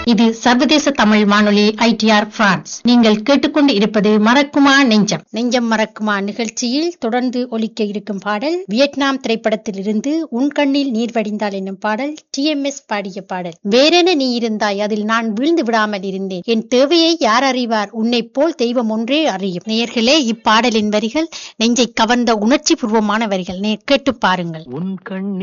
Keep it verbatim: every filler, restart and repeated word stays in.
இது சர்வதேச தமிழ் வானொலி ஐ டி ஆர் பிரான்ஸ். நீங்கள் கேட்டுக்கொண்டு இருப்பது மறக்குமா நெஞ்சம். நெஞ்சம் மறக்குமா நிகழ்ச்சியில் தொடர்ந்து ஒலிக்க இருக்கும் பாடல் வியட்நாம் திரைப்படத்தில் இருந்து உன் கண்ணில் நீர் வடிந்தால் என்னும் பாடல். டி எம் எஸ் பாடிய பாடல். வேறென நீ இருந்தாய், அதில் நான் வீழ்ந்து விடாமல் இருந்தேன், என் தேவையை யார் அறிவார், உன்னை போல் தெய்வம் ஒன்றே அறியும். நேயர்களே, இப்பாடலின் வரிகள் நெஞ்சை கவர்ந்த உணர்ச்சி பூர்வமான வரிகள். கேட்டு பாருங்கள். உன் கண்